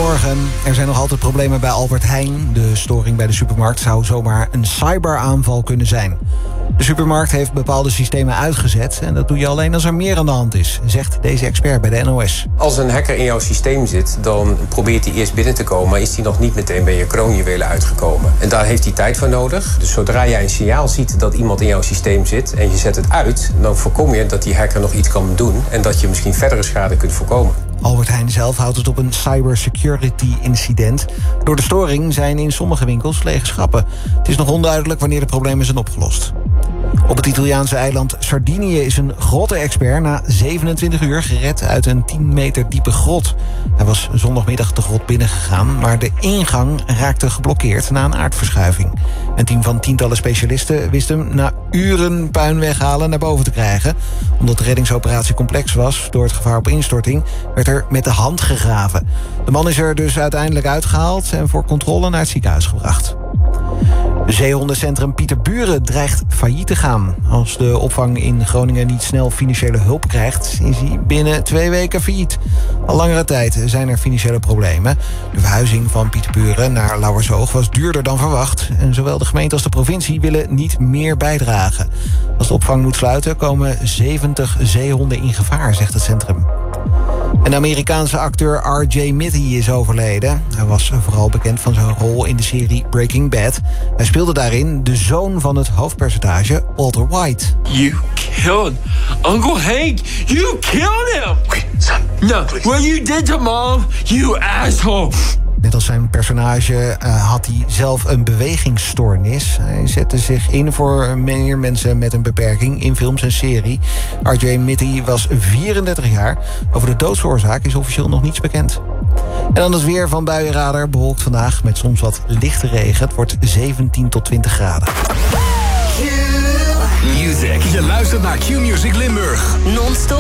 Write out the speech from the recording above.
Goedemorgen. Er zijn nog altijd problemen bij Albert Heijn. De storing bij de supermarkt zou zomaar een cyberaanval kunnen zijn. De supermarkt heeft bepaalde systemen uitgezet. En dat doe je alleen als er meer aan de hand is, zegt deze expert bij de NOS. Als een hacker in jouw systeem zit, dan probeert hij eerst binnen te komen, maar is hij nog niet meteen bij je kroonjuwelen uitgekomen. En daar heeft hij tijd voor nodig. Dus zodra jij een signaal ziet dat iemand in jouw systeem zit en je zet het uit, dan voorkom je dat die hacker nog iets kan doen en dat je misschien verdere schade kunt voorkomen. Albert Heijn zelf houdt het op een cybersecurity incident. Door de storing zijn in sommige winkels lege schappen. Het is nog onduidelijk wanneer de problemen zijn opgelost. Op het Italiaanse eiland Sardinië is een grotten-expert na 27 uur gered uit een 10 meter diepe grot. Hij was zondagmiddag de grot binnengegaan, maar de ingang raakte geblokkeerd na een aardverschuiving. Een team van tientallen specialisten wist hem na uren puin weghalen naar boven te krijgen. Omdat de reddingsoperatie complex was door het gevaar op instorting, werd er met de hand gegraven. De man is er dus uiteindelijk uitgehaald en voor controle naar het ziekenhuis gebracht. De zeehondencentrum Pieterburen dreigt failliet te gaan. Als de opvang in Groningen niet snel financiële hulp krijgt, is hij binnen 2 weken failliet. Al langere tijd zijn er financiële problemen. De verhuizing van Pieterburen naar Lauwersoog was duurder dan verwacht. En zowel de gemeente als de provincie willen niet meer bijdragen. Als de opvang moet sluiten, komen 70 zeehonden in gevaar, zegt het centrum. En de Amerikaanse acteur R.J. Mitte is overleden. Hij was vooral bekend van zijn rol in de serie Breaking Bad. Hij speelde daarin de zoon van het hoofdpersonage, Walter White. You killed Uncle Hank! You killed him! Okay, son, No, please. what you did to Mom, you asshole! Net als zijn personage had hij zelf een bewegingsstoornis. Hij zette zich in voor meer mensen met een beperking in films en serie. R.J. Mitte was 34 jaar. Over de doodsoorzaak is officieel nog niets bekend. En dan het weer van Buienradar. Bewolkt vandaag met soms wat lichte regen. Het wordt 17 tot 20 graden. Music. Je luistert naar Q-Music Limburg. Non-stop